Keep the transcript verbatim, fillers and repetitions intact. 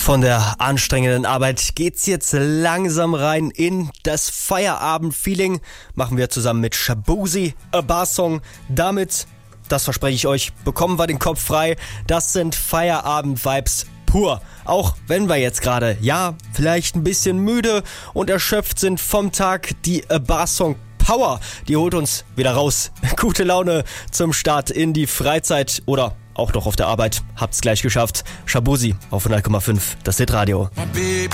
Von der anstrengenden Arbeit geht's jetzt langsam rein in das Feierabend-Feeling. Machen wir zusammen mit Shaboozey, A Bar Song. Damit, das verspreche ich euch, bekommen wir den Kopf frei. Das sind Feierabend-Vibes pur. Auch wenn wir jetzt gerade, ja, vielleicht ein bisschen müde und erschöpft sind vom Tag, die A Bar Song Power, die holt uns wieder raus. Gute Laune zum Start in die Freizeit oder auch noch auf der Arbeit. Habt's gleich geschafft. Shaboozey auf hundert Komma fünf, das Hitradio.